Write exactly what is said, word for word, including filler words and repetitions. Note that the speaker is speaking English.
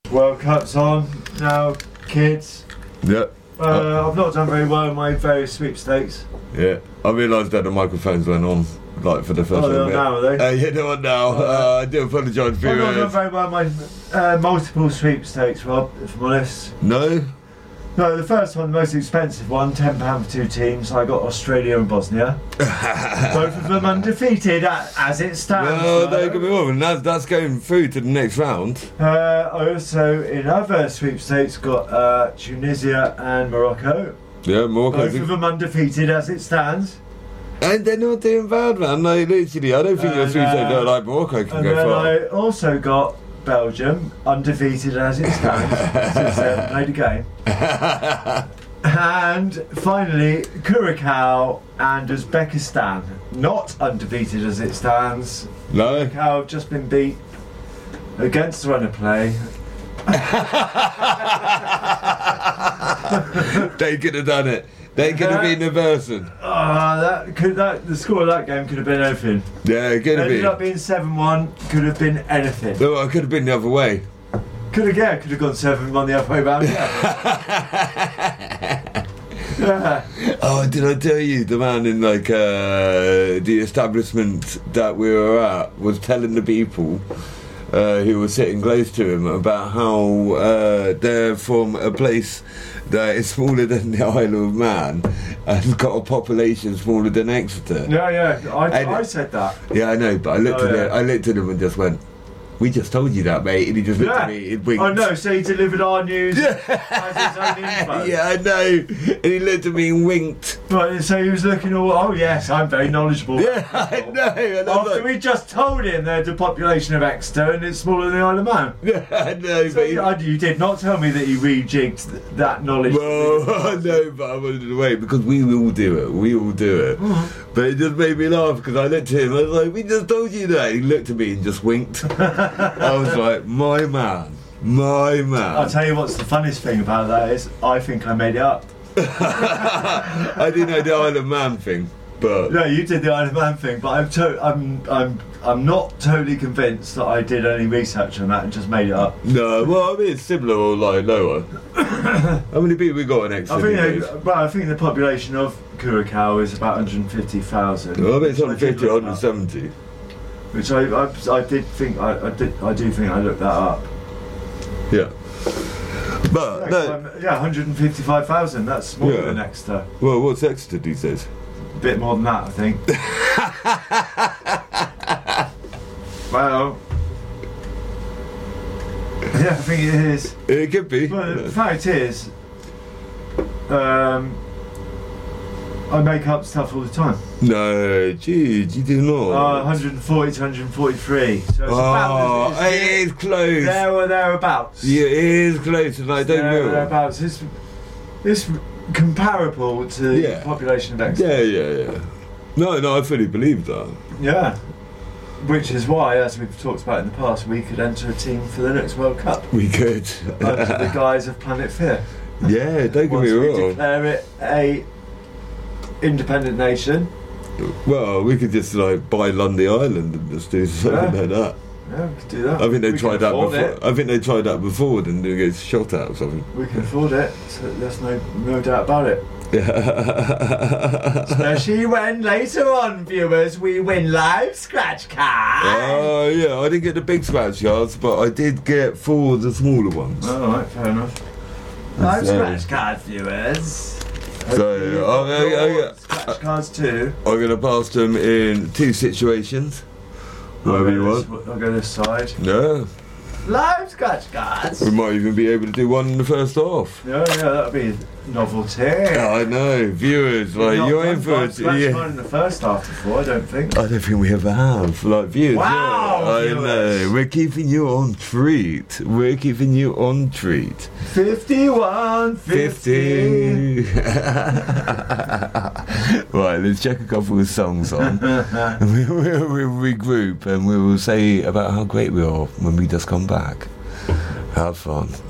World Cup's on now, kids. Yeah. Uh, uh, I've not done very well in my various sweepstakes. Yeah. I realised that the microphones went on, like, for the first Oh, they're on now, are they? Uh, yeah, they're on now. Uh, I do apologise for I've you. not done very well in my uh, multiple sweepstakes, Rob, if I'm honest. No? No, the first one, the most expensive one, ten pounds for two teams. I got Australia and Bosnia. Both of them undefeated a- as it stands. No, though. don't get me wrong, and that's, that's going through to the next round. Uh, I also, in other sweepstakes, got uh, Tunisia and Morocco. Yeah, Morocco. Both of them undefeated as it stands. And they're not doing bad, man. No, literally, I don't think your And, sweepstakes uh, like Morocco can And go then far. I also got Belgium, undefeated as it stands since they haven't played a game. And finally, Curacao and Uzbekistan, not undefeated as it stands. No? Curacao have just been beat against the run of play. They could have done it. They could have been the person. Oh, that could that the score of that game could have been anything. Yeah, it could It have ended been. up being seven one, could have been anything. No, it could have been the other way. Could have, yeah, could have gone seven one the other way round. Yeah. Yeah. Oh, did I tell you the man in like uh, the establishment that we were at was telling the people uh, who were sitting close to him about how uh, they're from a place that is smaller than the Isle of Man and got a population smaller than Exeter. Yeah, yeah, I, And- I said that. Yeah, I know, but I looked Oh, at yeah. it, I looked at him and just went, "We just told you that, mate," and he just looked Yeah. at me and winked. Oh no, so he delivered our news Yeah. as his own info. Yeah, I know. And he looked at me and winked. Right, so he was looking all, oh yes, I'm very knowledgeable. Yeah, I know. And I was After like, we just told him there's a population of Exeter and it's smaller than the Isle of Man. yeah, I know, So but he, you, I- you did not tell me that you rejigged th- that knowledge. well, I know, but I wanted to wait because we will do it. We will do it. But it just made me laugh because I looked at him. I was like, "We just told you that." He looked at me and just winked. I was like, "My man, my man." I'll tell you what's the funniest thing about that is I think I made it up. I didn't know the Isle of Man thing, but No, you did the Isle of Man thing, but I'm to- I'm I'm I'm not totally convinced that I did any research on that and just made it up. no. Well, I mean, it's similar or like lower. How many people we got in I Exeter? think these days? they, well, I think the population of Curacao is about one hundred fifty thousand. Well, I bet it's on fifty, look one up, seventy. Which I, I I did think I, I did I do think I looked that up. Yeah. But Yeah, no. um, yeah, one hundred fifty-five thousand. That's smaller Yeah. than Exeter. Well, what's Exeter these days? A bit more than that, I think. Well, yeah, I think it is. It could be. But the fact is, um, I make up stuff all the time. No, geez, you do not. Uh, one hundred forty to one hundred forty-three. So it's oh, about it's, it is close. there or thereabouts. Yeah, it is close, and I don't there or know. thereabouts. It's, it's comparable to Yeah. the population of Exeter. Yeah, yeah, yeah. No, no, I fully believe that. Yeah. Which is why, as we've talked about in the past, we could enter a team for the next World Cup We could. under the guise of Planet Fear. Yeah, don't get Once me we wrong. declare it a independent nation. Well, we could just like buy Lundy Island and just do something Yeah. like that. Yeah, we could do that. I think they We tried can that afford before. it. I think they tried that before, and they get shot at or something. We can afford it, so there's no no doubt about it. Yeah. Especially when later on, viewers, we win live scratch cards. Oh yeah, I didn't get the big scratch cards, but I did get four of the smaller ones. Alright, fair enough. Live So- scratch card, viewers. So, Hopefully you've oh, got yeah, yeah, your yeah. Scratch cards too. I'm gonna pass them in two situations. I'll Whatever go you this- want. I'll go this side. Yeah. Live scratch cards. We might even be able to do one in the first half. Yeah, yeah, that'd be a novelty. Yeah, I know. Viewers, like, Not you're done in for live it. scratch Yeah. card in the first half before, I don't think. I don't think we ever have. Like, viewers. Wow, yeah, I viewers. know. We're keeping you on treat. We're keeping you on treat. fifty-one, fifty. fifty. Right, let's check a couple of songs on. And we will we'll regroup and we will say about how great we are when we just come back. Have fun.